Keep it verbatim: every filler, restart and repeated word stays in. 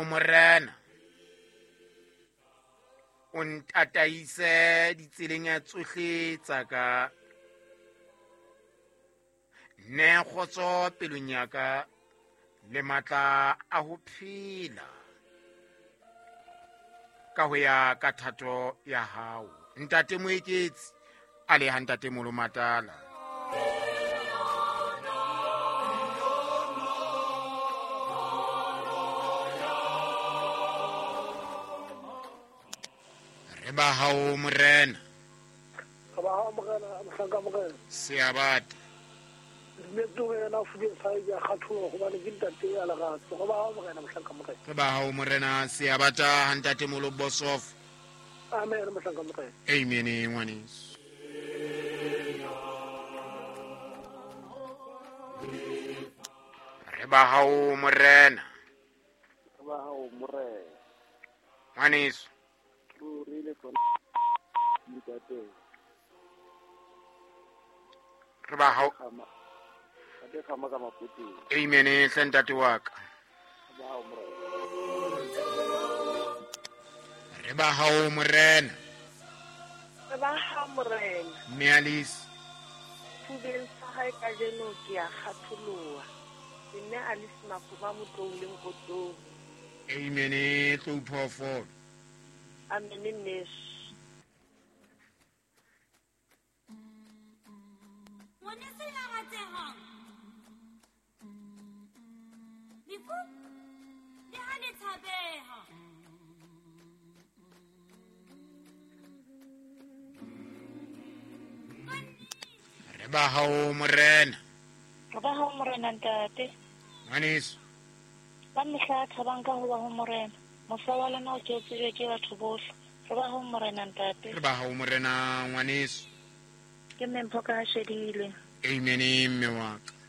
Morena o ntataise ditseleng ya tsohle tsa ka, ne kgotso pelong ya ka le matla a ho phela ka ho ya ka thato ya hao, ntate Moeketsi a le ha ntate Molomatala. Re ba hao Morena Ba ha morena mhlanka morena Seabata mme tsoe na fude sai ya khathulo go ba le dintate ya la gatso go ba ha morena mhlanka morena re ba hao Morena Seabata ha ntate Molobosof. amen mhlanka morena Amen ngwaneso. Re ba hao Morena ba ha morena ngwaneso. o rile ko dintate Re ba hao khama ade khama ka maputi Amen hle ntate wa ka. ba ha morena Re ba hao Morena ba ha morena Mealis fudeng sa hae ka jeno ke ya kgatholoha mme a le semafo ba motlouleng kotong. Amen tlo phofolo. Amen nes Ngwanese ya ratehang. Lefu le ha le thabeha. Re ba hao Morena Re ba ha morena ntate. ngwaneso. Ba mehla thabang ka ho ba ho morena. Mosa wa lona o tjetswe ke batho bohle. Re ba ha morena ntate. Re ba hao Morena ngwaneso. Ke mempho ka shedile. Amen mme wa ka.